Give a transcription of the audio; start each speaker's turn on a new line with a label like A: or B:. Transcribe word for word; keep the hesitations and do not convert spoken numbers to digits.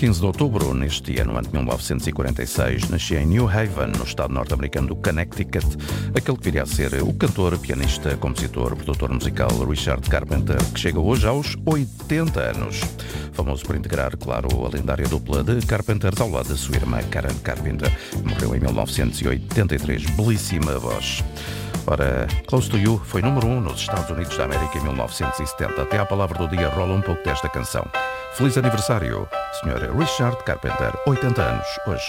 A: quinze de outubro, neste ano, ano de mil novecentos e quarenta e seis, nascia em New Haven, no estado norte-americano do Connecticut, aquele que viria a ser o cantor, pianista, compositor, produtor musical Richard Carpenter, que chega hoje aos oitenta anos. Famoso por integrar, claro, a lendária dupla de Carpenters ao lado da sua irmã Karen Carpenter, que morreu em mil novecentos e oitenta e três. Belíssima voz. Ora, Close to You foi número um nos Estados Unidos da América em mil novecentos e setenta. Até à palavra do dia rola um pouco desta canção. Feliz aniversário, senhor Richard Carpenter, oitenta anos, hoje.